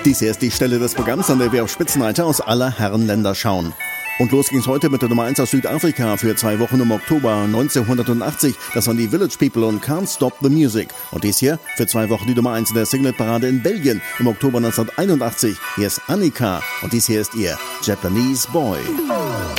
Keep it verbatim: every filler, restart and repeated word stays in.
Dies hier ist die Stelle des Programms, an der wir auf Spitzenreiter aus aller Herrenländer schauen. Und los ging's heute mit der Nummer eins aus Südafrika für zwei Wochen im Oktober neunzehnhundertachtzig. Das waren die Village People und Can't Stop the Music. Und dies hier für zwei Wochen die Nummer eins in der Singleparade in Belgien im Oktober neunzehnhunderteinundachtzig. Hier ist Annika und dies hier ist ihr Japanese Boy.